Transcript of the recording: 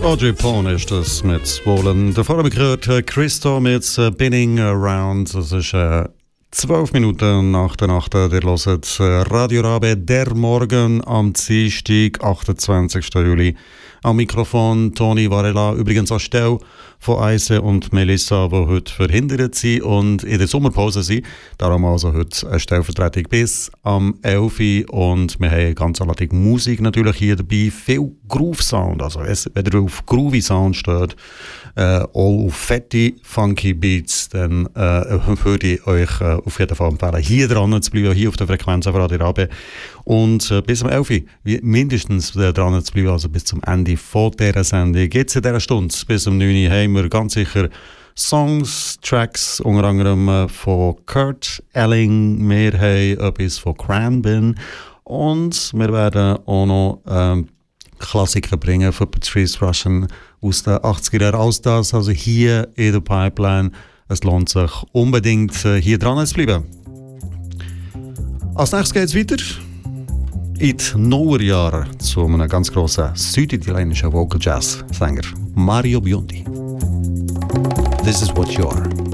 Audrey Pone ist das mit Swollen. Davor haben wir gehört Christo mit Spinning Around. Das ist 12 Minuten nach der Nacht. Ihr hört Radio Rabe, der Morgen am Dienstag, 28. Juli. Am Mikrofon Toni Varela, übrigens an Stelle von Eise und Melissa, die heute verhindert sind und in der Sommerpause sind. Darum also heute eine Stellvertretung bis am 11 Uhr. Und wir haben ganz allerdings Musik natürlich hier dabei, viel Groove-Sound. Also wenn ihr auf Groovy-Sound steht, auch auf fette, funky Beats, dann würde ich euch auf jeden Fall empfehlen, hier dran zu bleiben, hier auf der Frequenz von Radio Rabe. Und bis am 11 Uhr mindestens dran zu bleiben, also bis zum Ende von dieser Sendung. Jetzt in dieser Stunde bis um 9 Uhr haben wir ganz sicher Songs, Tracks, unter anderem von Kurt Elling. Wir haben etwas von Cranbin und wir werden auch noch Klassiker bringen von Patrice Rushen aus den 80er Jahren. Alles das also hier in der Pipeline. Es lohnt sich unbedingt hier dran zu bleiben. Als nächstes geht es weiter in die Nullerjahre zu einem ganz grossen süditalienischen Vocal Jazz Sänger, Mario Biondi. This is what you are.